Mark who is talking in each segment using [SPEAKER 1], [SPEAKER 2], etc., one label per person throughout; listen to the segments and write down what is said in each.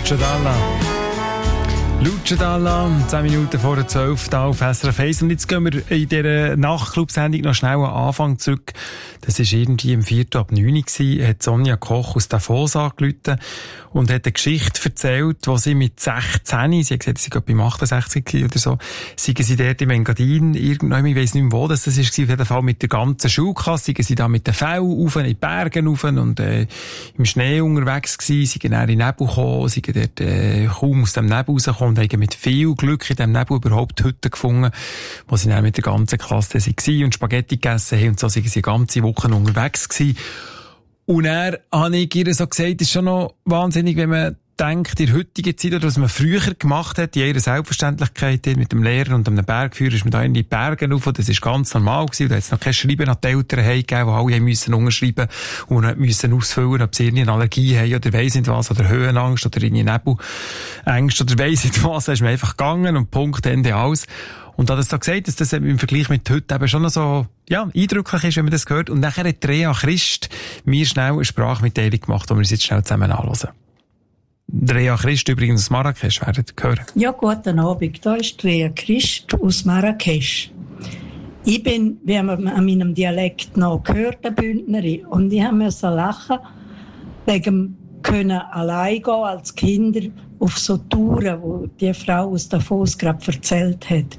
[SPEAKER 1] Luce Dalla, 10 Minuten vor der 12 Uhr auf SRF 1. Und jetzt gehen wir in dieser Nachtclub-Sendung noch schnell am Anfang zurück. Das war irgendwie im 4. ab 9 Uhr, hat Sonja Koch aus Davos angerufen und hat eine Geschichte erzählt, wo sie mit 16, sie hat gesagt, sie war beim 68 oder so, seien sie dort im Engadin, irgendwann, ich weiss nicht mehr wo das war, auf jeden Fall mit der ganzen Schulklasse, seien sie da mit den Fällen rauf, in die Berge rauf und im Schnee unterwegs gewesen, seien dann in den Nebel gekommen, seien dort kaum aus dem Nebel rausgekommen und haben mit viel Glück in diesem Nebel überhaupt Hütten gefunden, wo sie dann mit der ganzen Klasse waren und Spaghetti gegessen haben und so sind sie ganze Wochen unterwegs gewesen. Und dann habe ich ihr so gesagt, es ist schon noch wahnsinnig, wenn man denkt, in der heutigen Zeit, oder was man früher gemacht hat, in ihrer Selbstverständlichkeit, mit dem Lehrer und einem Bergführer, ist man da in die Berge rauf, das ist ganz normal gewesen, da hat es noch kein Schreiben an die Eltern gegeben, wo alle müssen unterschreiben und müssen ausfüllen, ob sie eine Allergie haben oder weiss nicht was, oder Höhenangst, oder irgendwie Nebelängste, oder weiss nicht was, da ist man einfach gegangen und Punkt, Ende, alles. Und da das so gesagt, dass das im Vergleich mit heute eben schon noch so, ja, eindrücklich ist, wenn man das hört. Und nachher hat Rea Christ mir schnell eine Sprachmitteilung gemacht, die wir uns jetzt schnell zusammen anhören. Rea Christ übrigens aus Marrakesch, werdet ihr hören.
[SPEAKER 2] Ja, guten Abend. Da ist Rea Christ aus Marrakesch. Ich bin, wie man an meinem Dialekt noch gehört, eine Bündnerin. Und ich musste lachen, wegen können allein gehen als Kinder auf so Touren, wo die Frau aus Davos gerade erzählt hat.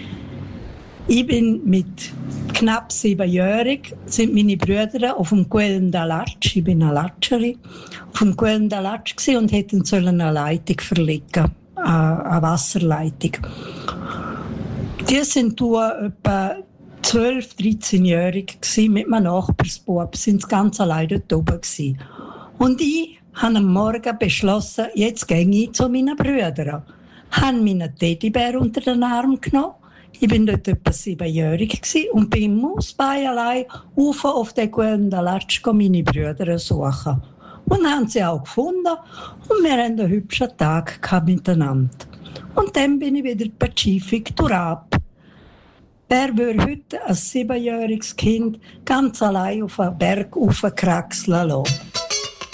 [SPEAKER 2] Ich bin mit knapp 7-jährig, sind meine Brüder auf dem Guelm d'Alatsch, ich bin eine Latscherin, auf dem Guelm d'Alatsch gewesen und hätten eine Leitung verlegen, eine Wasserleitung. Die sind etwa 12-13-jährig gewesen, mit meinem Nachbarsbub, sind ganz allein dort oben gewesen. Und ich habe am Morgen beschlossen, jetzt gehe ich zu meinen Brüdern. Habe meinen Teddybär unter den Arm genommen. Ich bin dort etwa 7-jährig und bin im Mausbein allein auf den Guelm d'Alatsch meine Brüder suchen. Und haben sie auch gefunden und wir hatten einen hübschen Tag miteinander. Und dann bin ich wieder Pazifik durchab. Wer würde heute ein 7-jähriges Kind ganz allein auf einen Berg raufkraxeln lassen?